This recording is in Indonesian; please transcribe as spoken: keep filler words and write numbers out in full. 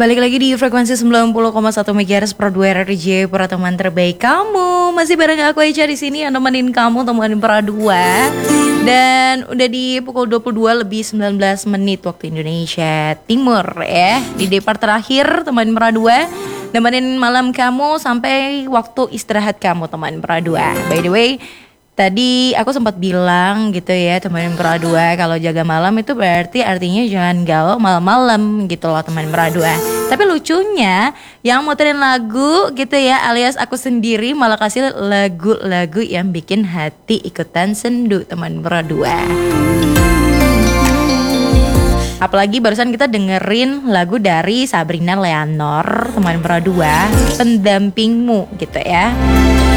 Balik lagi di frekuensi sembilan puluh koma satu MHz Pro dua R J para teman terbaik kamu. Masih bareng aku Aicha di sini yang nemenin kamu teman Pro dua. Dan udah di pukul dua puluh dua lebih sembilan belas menit waktu Indonesia Timur ya. Di depart terakhir teman Pro dua, nemenin malam kamu sampai waktu istirahat kamu teman Pro dua. By the way, tadi aku sempat bilang gitu ya teman Pro dua, kalau jaga malam itu berarti artinya jangan galau malam-malam gitu loh teman Pro dua. Tapi lucunya yang muterin lagu gitu ya alias aku sendiri malah kasih lagu-lagu yang bikin hati ikutan sendu teman Pro dua. Apalagi barusan kita dengerin lagu dari Sabrina Leonor teman Pro dua, Pendampingmu gitu ya.